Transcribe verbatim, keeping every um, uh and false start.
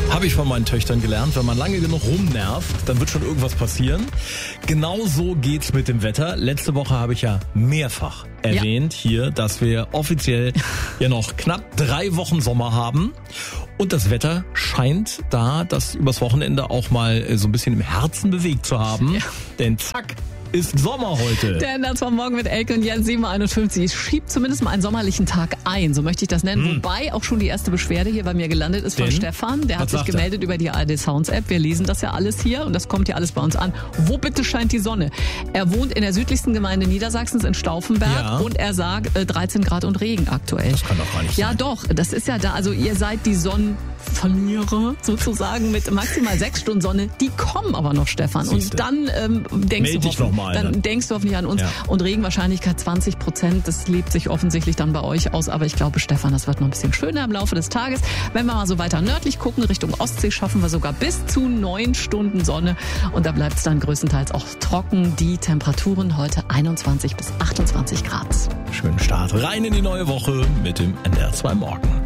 Habe ich von meinen Töchtern gelernt, wenn man lange genug rumnervt, dann wird schon irgendwas passieren. Genau so geht's mit dem Wetter. Letzte Woche habe ich ja mehrfach erwähnt ja. hier, dass wir offiziell ja noch knapp drei Wochen Sommer haben. Und das Wetter scheint da das übers Wochenende auch mal so ein bisschen im Herzen bewegt zu haben. Ja. Denn zack, ist Sommer heute. Der Ernst von Morgen mit Elke und Jens, sieben Uhr einundfünfzig. Es schiebt zumindest mal einen sommerlichen Tag ein, so möchte ich das nennen. Hm. Wobei auch schon die erste Beschwerde hier bei mir gelandet ist von Denn? Stefan. Der Was hat sich gemeldet er? über die A R D Sounds App. Wir lesen das ja alles hier und das kommt ja alles bei uns an. Wo bitte scheint die Sonne? Er wohnt in der südlichsten Gemeinde Niedersachsens in Stauffenberg ja. und er sagt äh, dreizehn Grad und Regen aktuell. Das kann doch gar nicht ja, sein. Ja doch, das ist ja da. Also ihr seid die Sonnenverlierer sozusagen mit maximal sechs Stunden Sonne. Die kommen aber noch, Stefan. Siehste. Und dann ähm, denkst Meld du dich noch mal, dann ne? denkst du nicht an uns. Ja. Und Regenwahrscheinlichkeit zwanzig Prozent, das lebt sich offensichtlich dann bei euch aus. Aber ich glaube, Stefan, das wird noch ein bisschen schöner im Laufe des Tages. Wenn wir mal so weiter nördlich gucken, Richtung Ostsee, schaffen wir sogar bis zu neun Stunden Sonne. Und da bleibt es dann größtenteils auch trocken. Die Temperaturen heute einundzwanzig bis achtundzwanzig Grad. Schönen Start rein in die neue Woche mit dem N D R zwei Morgen.